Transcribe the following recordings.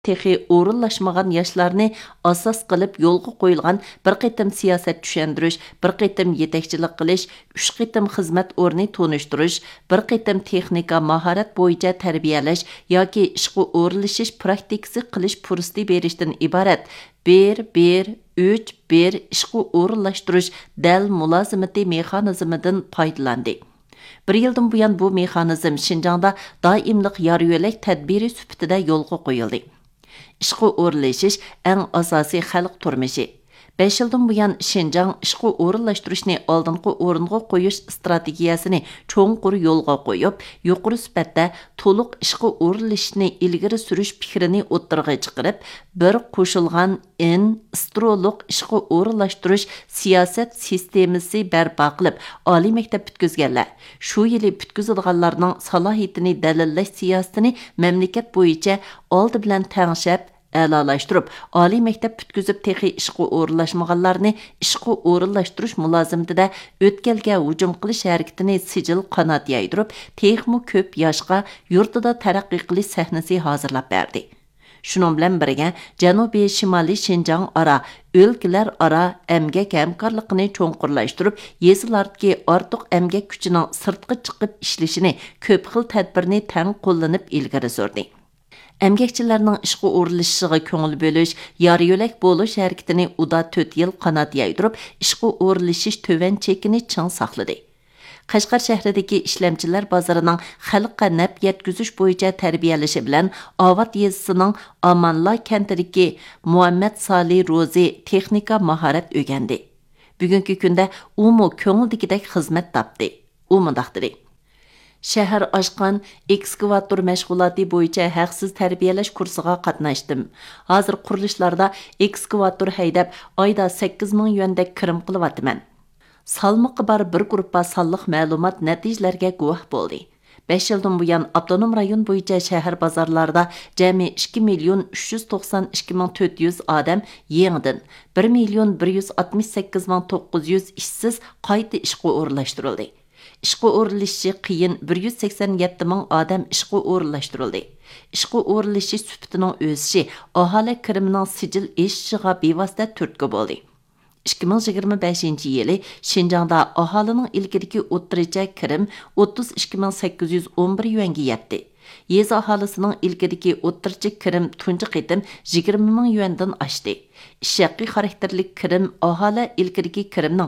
texi o'rinlashmagan yoshlarni asos qilib yo'lga qo'yilgan bir qitim siyosat tushandirish, bir qitim yetakchilik qilish, 3 qitim xizmat o'rni tonishtirish, bir qitim texnika mahorat bo'yicha tarbiyalash yoki ishga o'rinlashish praktikasi qilish fursati berishdan iborat 1-1-3-1 ishga o'rinlashtirish dal mulozimati mexanizmidan foydalandi. Bir yildan buyon bu mexanizm Şinjangda doimliq yor yo'lak tadbiri sifatida yo'lga qo'yildi. İşqı o'rinlashish eng asosiy xalq turmushi. 5 yildan buyon Şinjang ishqi o'rinlashtirishni oldingi o'ringa qo'yish strategiyasini cho'nqur yo'lga qo'yib, yuqori sifatda to'liq ishqi o'rinlashishni ilgari surish fikrini o'ttirg'a chiqarib, bir qo'shilgan astrolog ishqi o'rinlashtirish siyosat sistemasi barpo qilib, oliy maktab bitkizganlar shu yili bitkizilganlarning salohiyatini dalillash siyosatini mamlakat bo'yicha oldi bilan tangshab a'lolashtirib, oliy maktab bitkizib texi ishqi o'rinlashmaganlarni ishqi o'rinlashtirish mulozimatida o'tkalga hujum qilish harakatini sijil qanot yaydirib, texmu ko'p yoshga yurtida taraqqiy qilish sahnasi hozirlab berdi. Shunun bilan birga Janubiy Shimoliy Şinjang ara o'lkalar ara emgak hamkorligini cho'nqurlashtirib, yezilardagi ortiq emgak kuchining sirtqa chiqib ishlashini ko'p xil tadbirni tang qo'llanib ilgari surdi. Əmgəkçilərinin işqə o'rinlashishiga ko'ngil bo'lish, yor yo'lak bo'lish harakatini uda 4 yil qanot yaydırıb, ishqə o'rinlashish tövan chekini ching saqladi. Qashqar shahridagi ishlamchilar bozorining xalqqa naf yetkazish bo'yicha tarbiyalashi bilanOvat yezisining Amanla kentidagi Muhammad Sali Rozi texnika mahorat o'rgandi. Bugungi kunda u ko'ngildagidek xizmat topdi. U mundaq dedi: Shahar ochgan ekskavator mashg'uloti bo'yicha haqsiz tarbiyalash kursiga qatnashdim. Hozir qurilishlarda ekskavator haydab, oyda 8 ming yuandek kirim qilyapman. Salmoqi bor bir guruhga sonliq ma'lumot natijalarga guvoh bo'ldi. 5 yildan buyon avtonom rayon bo'yicha shahar bozorlarida jami 2.392.400 odam yangidan 1.168.900 ishsiz qayta ishga o'rinlashtirildi. İşqı o'rinlashishi qiyin 187 ming odam ishga o'rinlashtirildi. Ishga o'rinlashish sifatining o'sishi aholi kirimining sijil eshishiga bevosita turtki bo'ldi. 2025 yili Şinjangda aholining ilgirki o'ttiricha kirim 32.811 yuanga yetdi. Yezi aholisining ilgirki o'ttiricha kirim tunji qitim 20 ming yuandan oshdi. Ishaqi xarakterlik kirim aholi ilgirki kirimning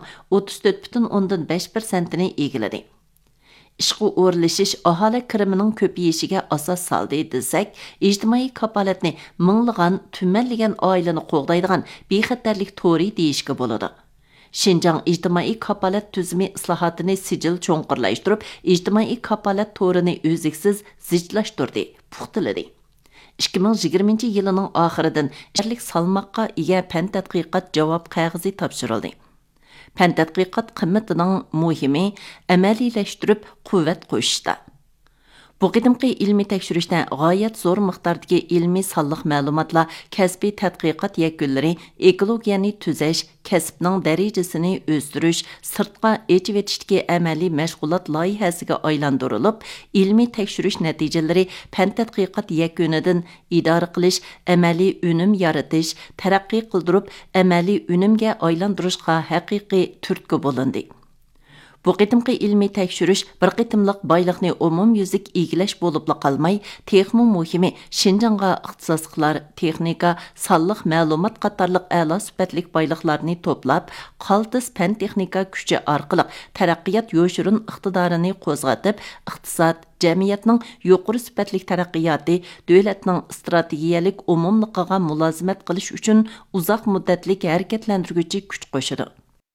34.5%ni egiladi. Ishqi o'rinlashish aholi kirimining ko'payishiga asos soldi desak, ijtimoiy kapolatni minglagan, tumanlagan oilani qo'g'daydigan bexatarlik to'ri deyishga bo'ladi. Şinjang ijtimoiy kapolat tuzumi islohotini sijil cho'nqurlashtirib, ijtimoiy kapolat to'rini o'ziksiz zijlashtirdi, puxtaladi. 2020 yilining oxiridan ishlik salmoqqa ega fan tadqiqot javob qog'ozi topshirildi. Fan tadqiqot qimmatining muhimi amaliylashtirib quvvat qo'shishda. Bu qidimqi ilmiy tekshirishda g'oyat zo'r miqdordagi ilmiy sonliq ma'lumotlar, kasbiy tadqiqot yakunlari, ekologiyani tuzash, kasbning darajasini o'stirish, sirtqa echib etishdagi amaliy mashg'ulot loyihasiga aylantirilib, ilmiy tekshirish natijalari fan tadqiqot yakunidan idora qilish, amaliy unum yaratish, taraqqiy qildirib, amaliy unumga aylantirishga haqiqiy turtki bo'lindi. Bu qitimqi ilmiy tekshirish bir qitimliq boyliqni umumyuzlik egilash bo'libla qolmay, texmo muhimi Şinjangga ixtisosliklar, texnika, sonliq ma'lumot qatorliq a'lo sifatlik boyliqlarni to'plab, qaltis fan texnika kuchi orqali taraqqiyot yo'shirin iqtidorini qo'zg'atib, iqtisod, jamiyatning yuqori sifatlik taraqqiyoti, davlatning strategiyalik umumligiga mulozimat qilish uchun uzoq muddatlik harakatlantiruvchi kuch qo'shadi.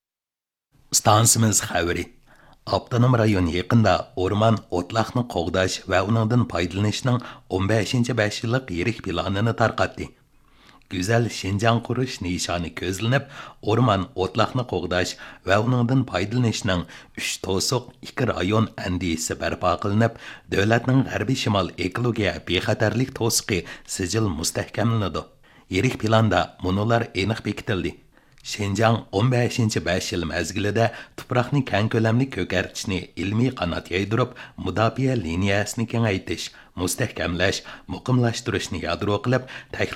Stansimiz xabari. Avtonom rayon yaqinda o'rmon o'tloqni qo'g'dash va uningdan foydalanishning 15-5 yillik yirik planini tarqatdi. Go'zal Şinjang qurish nishoni ko'zlanib, o'rmon o'tloqni qo'g'dash va uningdan foydalanishning 3 to'siq 2 rayon andisi barpo qilinib, davlatning g'arbiy shimol ekologiya bexatarlik to'siqi sijil mustahkamlanadi. Yirik planda munolar aniq bekitildi. Şinjan 15-5 yil mezgilida tuproqni keng ko'lamli ko'kartishni ilmiy qanot yaydirib, mudofaa liniyasini kengaytirish, mustahkamlash, muqimlashtirishni yadro qilib,